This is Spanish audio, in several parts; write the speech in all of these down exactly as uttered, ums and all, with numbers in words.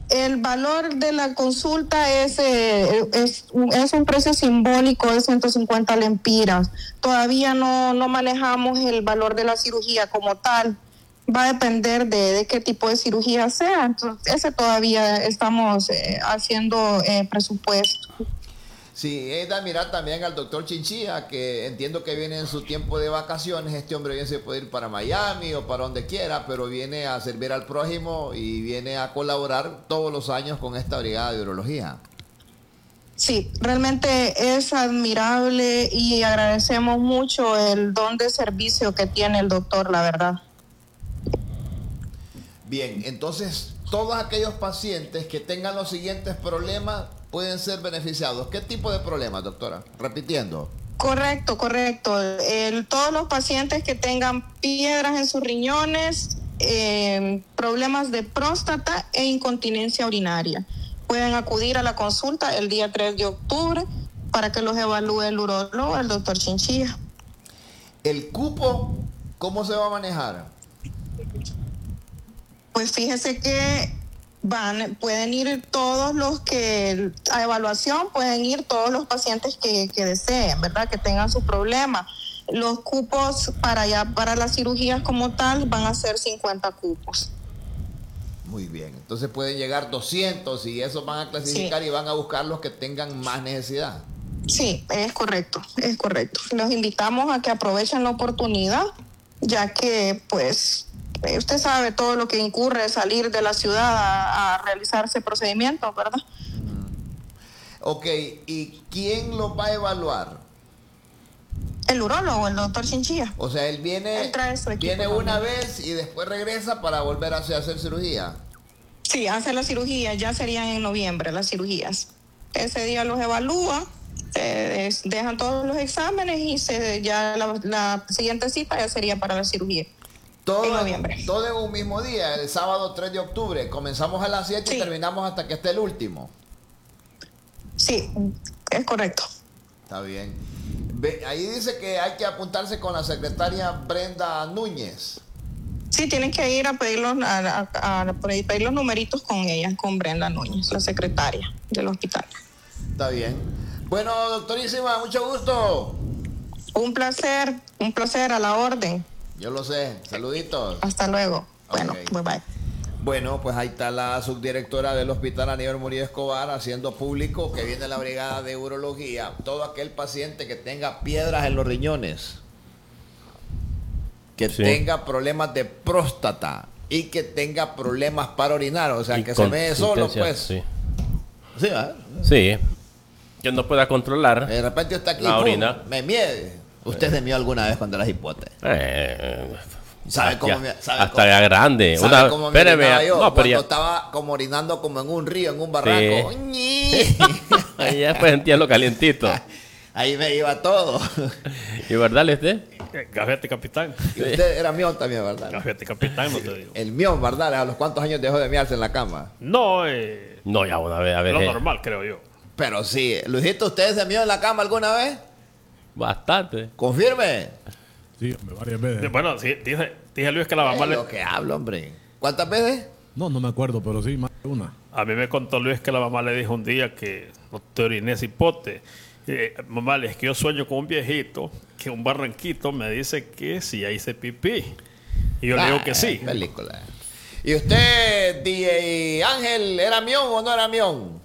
El valor de la consulta es, eh, es, es un precio simbólico de ciento cincuenta lempiras. Todavía no, no manejamos el valor de la cirugía como tal. Va a depender de, de qué tipo de cirugía sea. Entonces, ese todavía estamos eh, haciendo eh, presupuesto. Sí, es de admirar también al doctor Chinchilla, que entiendo que viene en su tiempo de vacaciones. Este hombre bien se puede ir para Miami o para donde quiera, pero viene a servir al prójimo y viene a colaborar todos los años con esta brigada de urología. Sí, realmente es admirable y agradecemos mucho el don de servicio que tiene el doctor, la verdad. Bien, entonces todos aquellos pacientes que tengan los siguientes problemas pueden ser beneficiados. ¿Qué tipo de problemas, doctora? Repitiendo. Correcto, correcto. El, todos los pacientes que tengan piedras en sus riñones, eh, problemas de próstata e incontinencia urinaria, pueden acudir a la consulta el día tres de octubre para que los evalúe el urólogo, el doctor Chinchilla. ¿El cupo cómo se va a manejar? Pues fíjese que van, pueden ir todos los que, a evaluación pueden ir todos los pacientes que, que deseen, ¿verdad? Que tengan su problema. Los cupos para ya, para las cirugías como tal, van a ser cincuenta cupos. Muy bien, entonces pueden llegar doscientos y esos van a clasificar, sí, y van a buscar los que tengan más necesidad. Sí, es correcto, es correcto. Los invitamos a que aprovechen la oportunidad, ya que pues usted sabe todo lo que incurre salir de la ciudad a, a realizarse procedimientos, ¿verdad? Mm. Ok, ¿y quién lo va a evaluar? El urólogo, el doctor Chinchilla. O sea, él viene, él viene una vez y después regresa para volver a hacer, a hacer cirugía. Sí, hace la cirugía, ya serían en noviembre las cirugías. Ese día los evalúa, eh, dejan todos los exámenes y se, ya la, la siguiente cita ya sería para la cirugía. Todo en noviembre. Todo en un mismo día, el sábado tres de octubre. Comenzamos a las siete, sí, y terminamos hasta que esté el último. Sí, es correcto. Está bien. Ve, ahí dice que hay que apuntarse con la secretaria Brenda Núñez. Sí, tienen que ir a pedir los, a, a, a pedir los numeritos con ella, con Brenda Núñez, la secretaria del hospital. Está bien. Bueno, doctorísima, mucho gusto. Un placer, un placer, a la orden. Yo lo sé. Saluditos. Hasta luego. Bueno, okay, bye bye. Bueno, pues ahí está la subdirectora del Hospital Aníbal Murillo Escobar haciendo público que viene la brigada de urología. Todo aquel paciente que tenga piedras en los riñones, que sí, tenga problemas de próstata y que tenga problemas para orinar, o sea, y que se mee solo, pues. Sí. Sí, ¿eh? Sí. Que no pueda controlar. De repente está aquí, la pum, orina. Me miede. ¿Usted se mió alguna vez cuando era hipote? Eh, ¿Sabe cómo me, sabe hasta cómo, ya grande. ¿Sabe Una, cómo me espéreme, yo? no, Cuando ya, estaba como orinando como en un río, en un barranco. Sí. Ahí ya después sentía lo calientito. Ahí me iba todo. ¿Y verdad, usted? Gafete capitán. Y usted era mión también, ¿verdad? Gafete capitán, no te digo. El mión, ¿verdad? ¿A los cuántos años dejó de miarse en la cama? No, eh... No, ya una vez, a ver. Lo eh. normal, creo yo. Pero sí. Luisito, ¿usted se mió en la cama alguna vez? Bastante. Confirme. Sí, varias veces. Bueno, sí, dice, dije Luis que la mamá es le... lo que hablo, hombre. ¿Cuántas veces? No, no me acuerdo, pero sí, más de una. A mí me contó Luis que la mamá le dijo un día que no te orines hipote. Eh, mamá, es que yo sueño con un viejito que un barranquito me dice que si ahí hice pipí. Y yo ah, le digo que sí. Película. ¿Y usted, D J Ángel, era mión o no era mión?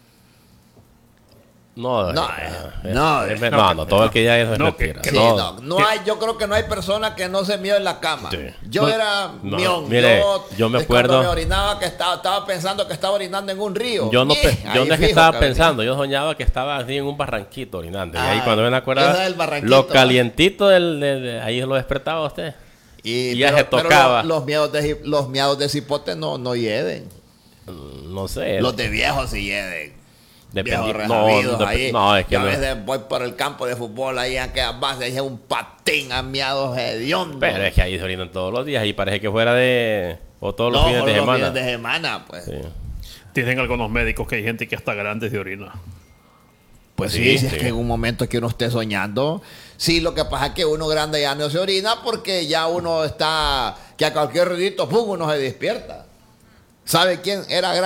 No, no, eh, eh, no, eh, eh, no, no, no, todo no, el que ya es no, mentira. Que, no, sí, no, no hay, yo creo que no hay persona que no se mió en la cama. Sí. Yo no, era no, mión. Mire, yo, yo me acuerdo. Me orinaba que estaba, estaba pensando que estaba orinando en un río. Yo no, yeah, pe, yo no es que estaba que pensando, yo soñaba que estaba así en un barranquito orinando. Ah, y ahí cuando me acuerdo, lo calientito del, de, de, ahí lo despertaba usted. Y, y ya pero, se tocaba. Los, los miados de los miados de cipote no, no hieden. No sé. Los de viejos sí hieden. Dependi no, ahí. no, es que yo no. A veces voy por el campo de fútbol ahí en aquellas bases, es un patín a miados hediondo. Pero es que ahí se orinan todos los días y parece que fuera de... O todos los no, fines de los semana. fines de semana, pues. Sí. Dicen algunos médicos que hay gente que hasta grande de orina. Pues sí, sí, sí, es que en un momento que uno esté soñando. Sí, lo que pasa es que uno grande ya no se orina porque ya uno está... Que a cualquier ruidito, pum, uno se despierta. ¿Sabe quién era grande?